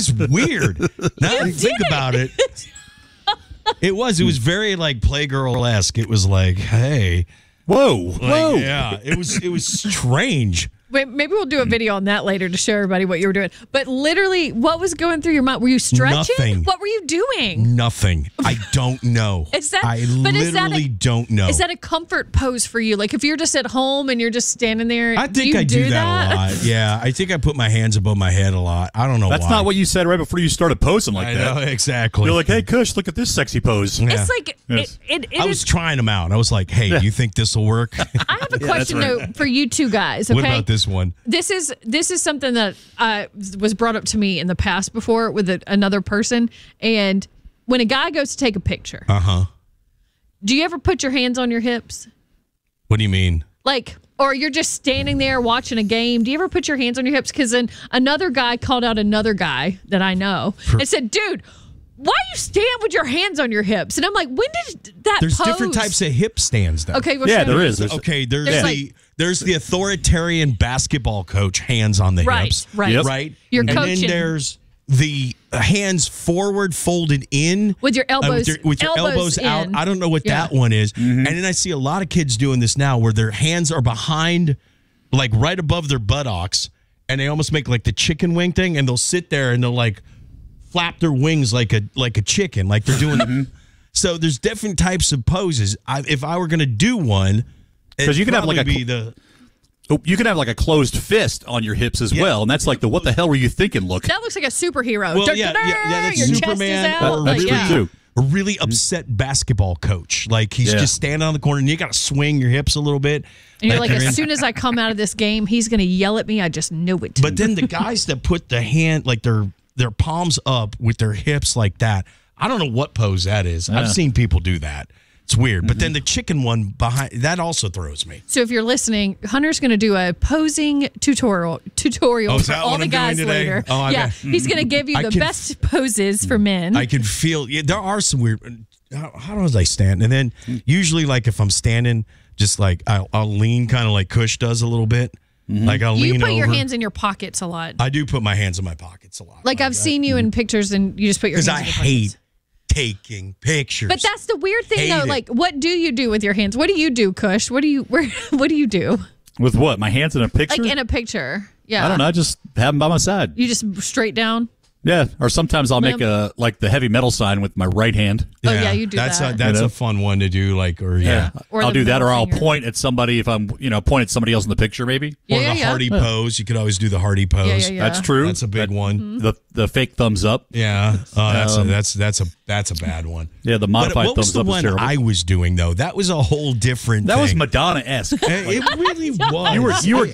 was weird. Now that I think about it. It was very like Playgirl-esque. It was like, hey. Whoa. Yeah, it was strange. Wait, maybe we'll do a video on that later to show everybody what you were doing. But literally, what was going through your mind? Were you stretching? Nothing. What were you doing? Nothing. I don't know. I literally don't know. Is that a comfort pose for you? Like if you're just at home and you're just standing there, I think I do that a lot. Yeah, I think I put my hands above my head a lot. I don't know That's why. not what you said right before you started posing like that. I know, exactly. You're like, hey, Kush, look at this sexy pose. Yeah. It's like, Yes. it I was trying them out. I was like, hey, do you think this will work? I have a question though for you two guys. Okay? What about this one? This is something that was brought up to me in the past before with another person. And when a guy goes to take a picture, do you ever put your hands on your hips? What do you mean? Like, or you're just standing there watching a game. Do you ever put your hands on your hips? Because then another guy called out another guy that I know and said, dude, why you stand with your hands on your hips? And I'm like, when did that There's pose? different types of hip stands, though. Okay, well, Yeah, there is. There's the authoritarian basketball coach hands on the hips. Right. Yep. Right? You're and coaching. then there's the hands forward folded in. With your elbows, with your elbows out. in. I don't know what that one is. And then I see a lot of kids doing this now where their hands are behind, like right above their buttocks, and they almost make like the chicken wing thing, and they'll sit there and they'll like flap their wings like a chicken, like they're doing. So there's different types of poses. If I were going to do one, because you can have like you can have like a closed fist on your hips as well, and that's like the what the hell were you thinking look. That looks like a superhero. Well, that's your Superman chest is out. or Like, That's true too. a really upset basketball coach. Like he's just standing on the corner and you got to swing your hips a little bit. And you're like, as soon as I come out of this game, he's going to yell at me. I just know it. But then the guys that put the hand, like their palms up with their hips like that, I don't know what pose that is. I've seen people do that. It's weird. But then the chicken one behind, that also throws me. So if you're listening, Hunter's going to do a posing tutorial for all the guys later. Oh, yeah, he's going to give you the best poses for men. I can feel, there are some weird, how do I stand? And then usually like if I'm standing, just like I'll lean kind of like Kush does a little bit. Like I'll lean over. You put your hands in your pockets a lot. I do put my hands in my pockets a lot. Like I've seen you in pictures and you just put your hands in your pockets. Because I hate taking pictures. But that's the weird thing, Hate though. it. Like, what do you do with your hands? What do you do, Kush? What do you do? With what? My hands in a picture? Like in a picture. Yeah. I don't know. I just have them by my side. You just straight down? Yeah. Or sometimes I'll make like the heavy metal sign with my right hand. Oh, yeah, you do that's that. That's a fun one to do. Like, or Or I'll the do that, middle or I'll finger. point at somebody if I'm, point at somebody else in the picture, maybe. Yeah, or the Hardy pose. You could always do the Hardy pose. Yeah. That's true. That's a big one. The fake thumbs up. Yeah. Oh, that's a bad one. Yeah, the modified What was thumbs the up is one terrible. I was doing though? That was a whole different. That was thing. Madonna-esque. It really was. You were